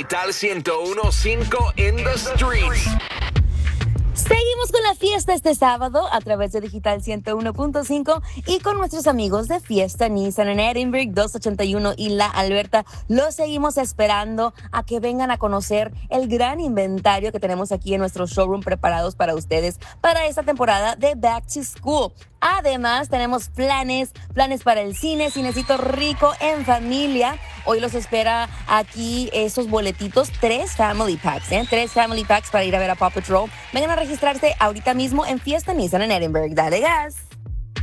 Digital 101.5 in the streets. Seguimos con la fiesta este sábado a través de Digital 101.5 y con nuestros amigos de Fiesta Nissan en Edinburgh 281 y La Alberta. Los seguimos esperando a que vengan a conocer el gran inventario que tenemos aquí en nuestro showroom preparados para ustedes para esta temporada de Back to School. Además, tenemos planes para el cine, cinecito rico en familia. Hoy los espera aquí esos boletitos, 3 family packs, 3 family packs para ir a ver a Paw Patrol. Vengan a registrarse ahorita mismo en Fiesta Nissan en Edinburgh. Dale gas.